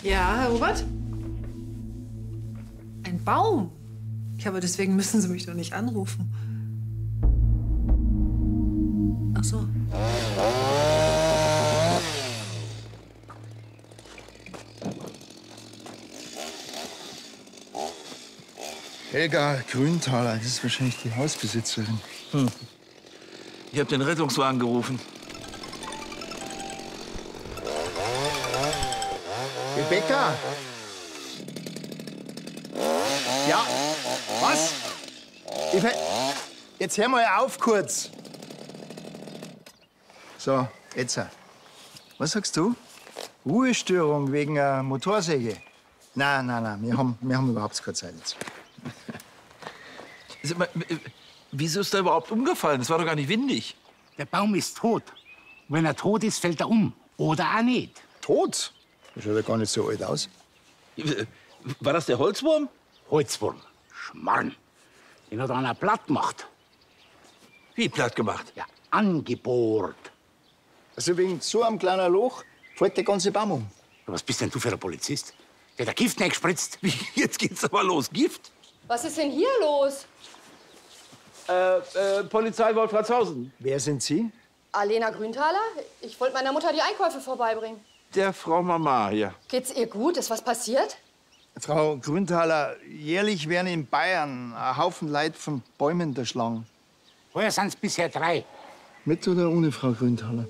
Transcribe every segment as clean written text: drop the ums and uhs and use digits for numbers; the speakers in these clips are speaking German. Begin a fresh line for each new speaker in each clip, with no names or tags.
Ja, Herr Robert? Ein Baum? Ja, aber deswegen müssen Sie mich doch nicht anrufen. Ach so.
Helga Grünthaler, das ist wahrscheinlich die Hausbesitzerin.
Ich habe den Rettungswagen gerufen.
Rebecca? Ja, was? Jetzt hör mal auf kurz. So, jetzt. Was sagst du? Ruhestörung wegen einer Motorsäge? Nein, wir haben überhaupt keine Zeit jetzt.
Sag mal, wieso ist er überhaupt umgefallen? Es war doch gar nicht windig.
Der Baum ist tot. Wenn er tot ist, fällt er um. Oder auch nicht.
Tot? Das schaut ja gar nicht so alt aus.
War das der Holzwurm?
Holzwurm. Schmarrn. Den hat einer platt gemacht.
Wie platt gemacht?
Ja, angebohrt.
Also wegen so einem kleinen Loch fällt der ganze Baum um.
Was bist denn du für ein Polizist? Der hat Gift gespritzt.
Wie, jetzt geht's aber los. Gift?
Was ist denn hier los?
Polizei Wolfratshausen.
Wer sind Sie?
Alena Grünthaler? Ich wollte meiner Mutter die Einkäufe vorbeibringen.
Der Frau Mama hier.
Geht's ihr gut? Ist was passiert?
Frau Grünthaler, jährlich werden in Bayern ein Haufen Leute von Bäumen erschlagen.
Woher sind es bisher 3?
Mit oder ohne Frau Grünthaler?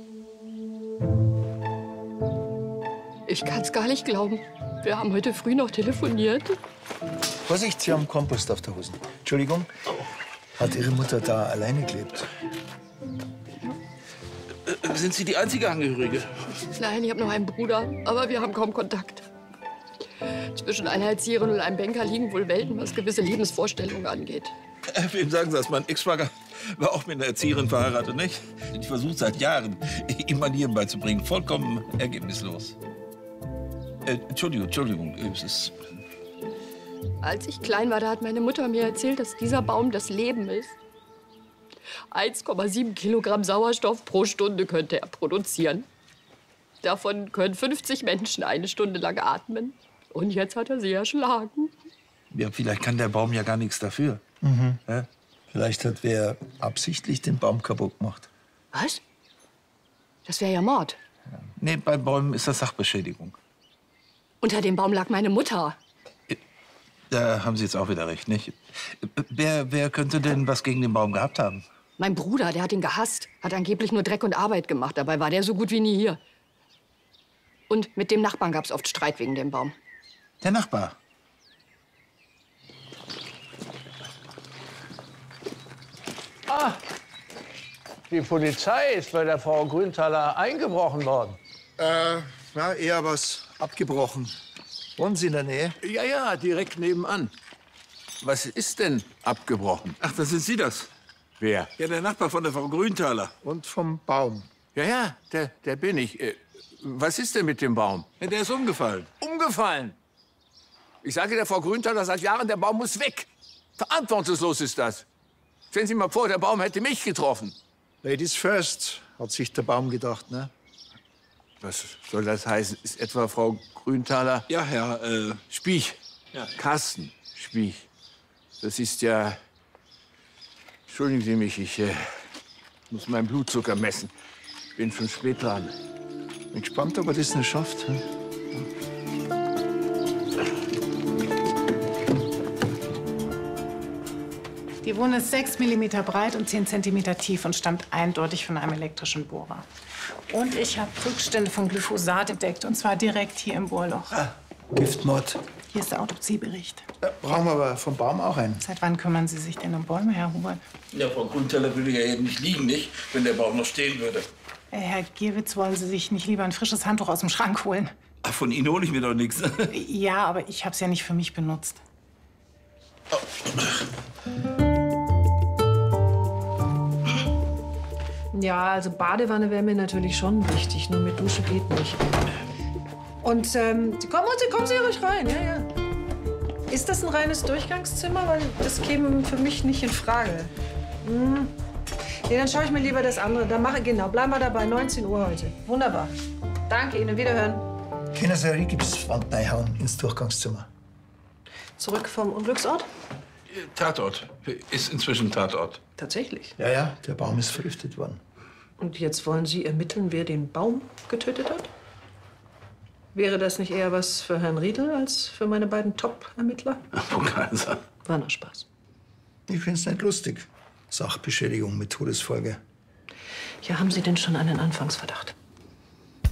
Ich kann's gar nicht glauben. Wir haben heute früh noch telefoniert.
Vorsicht, Sie haben Kompost auf der Hose. Entschuldigung, hat Ihre Mutter da alleine gelebt?
Sind Sie die einzige Angehörige?
Nein, ich habe noch einen Bruder, aber wir haben kaum Kontakt. Zwischen einer Erzieherin und einem Banker liegen wohl Welten, was gewisse Lebensvorstellungen angeht.
Wem sagen Sie das? Mein Ex-Schwager war auch mit einer Erzieherin verheiratet, nicht? Ich versuche seit Jahren, ihm Manieren beizubringen. Vollkommen ergebnislos. Entschuldigung, es ist...
Als ich klein war, da hat meine Mutter mir erzählt, dass dieser Baum das Leben ist. 1,7 Kilogramm Sauerstoff pro Stunde könnte er produzieren. Davon können 50 Menschen eine Stunde lang atmen. Und jetzt hat er sie erschlagen.
Ja, vielleicht kann der Baum ja gar nichts dafür. Ja?
Vielleicht hat wer absichtlich den Baum kaputt gemacht.
Was? Das wäre ja Mord.
Nee, bei Bäumen ist das Sachbeschädigung.
Unter dem Baum lag meine Mutter.
Da haben Sie jetzt auch wieder recht, nicht? Wer könnte denn was gegen den Baum gehabt haben?
Mein Bruder, der hat ihn gehasst. Hat angeblich nur Dreck und Arbeit gemacht. Dabei war der so gut wie nie hier. Und mit dem Nachbarn gab's oft Streit wegen dem Baum.
Der Nachbar.
Ah, die Polizei ist bei der Frau Grünthaler eingebrochen worden.
Na, eher was abgebrochen. Wohnen Sie in der Nähe?
Ja, direkt nebenan. Was ist denn abgebrochen?
Ach, das sind Sie das?
Wer?
Ja, der Nachbar von der Frau Grünthaler.
Und vom Baum.
Ja, der bin ich. Was ist denn mit dem Baum?
Ja, der ist umgefallen.
Umgefallen. Ich sage der Frau Grünthaler seit Jahren, der Baum muss weg. Verantwortungslos ist das. Stellen Sie mal vor, der Baum hätte mich getroffen.
Ladies first, hat sich der Baum gedacht, ne?
Was soll das heißen? Ist etwa Frau Grünthaler?
Ja, Herr,
Spiech.
Ja.
Carsten Spiech. Das ist ja... Entschuldigen Sie mich, ich muss meinen Blutzucker messen. Bin schon spät dran.
Bin gespannt, ob er das noch schafft. Hm?
Die Wunde ist 6 mm breit und 10 cm tief und stammt eindeutig von einem elektrischen Bohrer. Und ich habe Rückstände von Glyphosat entdeckt, und zwar direkt hier im Bohrloch.
Ah, Giftmord.
Hier ist der Autopsiebericht.
Brauchen wir aber vom Baum auch einen.
Seit wann kümmern Sie sich denn um Bäume, Herr Hubert?
Ja, Frau Grünthaler würde ja eben nicht liegen, nicht? Wenn der Baum noch stehen würde.
Herr Gierwitz, wollen Sie sich nicht lieber ein frisches Handtuch aus dem Schrank holen?
Ach, von Ihnen hole ich mir doch nichts.
Ja, aber ich habe es ja nicht für mich benutzt. Ja, also Badewanne wäre mir natürlich schon wichtig, nur mit Dusche geht nicht. Und kommen Sie ruhig rein, ja. Ist das ein reines Durchgangszimmer? Weil das käme für mich nicht in Frage. Nee, dann schaue ich mir lieber das andere. Dann bleiben wir dabei, 19 Uhr heute. Wunderbar. Danke Ihnen, wiederhören.
Können Sie eine Rigipswand reinhauen ins Durchgangszimmer?
Zurück vom Unglücksort?
Tatort. Ist inzwischen Tatort.
Tatsächlich.
Ja, der Baum ist vergiftet worden.
Und jetzt wollen Sie ermitteln, wer den Baum getötet hat? Wäre das nicht eher was für Herrn Riedel als für meine beiden Top-Ermittler?
Frau Kaiser.
War nur Spaß.
Ich find's nicht lustig. Sachbeschädigung mit Todesfolge.
Ja, haben Sie denn schon einen Anfangsverdacht?